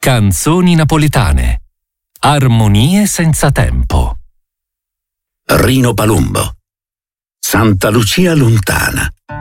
Canzoni napoletane. Armonie senza tempo. Rino Palumbo. Santa Lucia lontana.